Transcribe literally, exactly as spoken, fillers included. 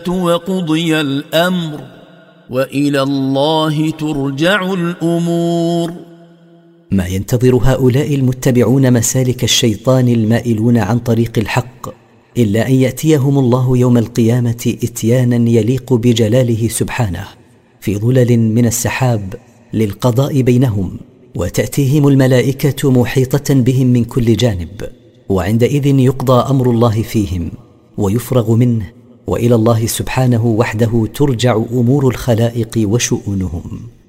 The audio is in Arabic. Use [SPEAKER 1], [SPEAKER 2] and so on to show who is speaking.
[SPEAKER 1] وقضي الأمر وإلى الله ترجع الأمور.
[SPEAKER 2] ما ينتظر هؤلاء المتبعون مسالك الشيطان المائلون عن طريق الحق إلا أن يأتيهم الله يوم القيامة إتيانا يليق بجلاله سبحانه في ظلل من السحاب للقضاء بينهم، وتأتيهم الملائكة محيطة بهم من كل جانب، وعندئذ يقضى أمر الله فيهم ويفرغ منه، وإلى الله سبحانه وحده ترجع أمور الخلائق وشؤونهم.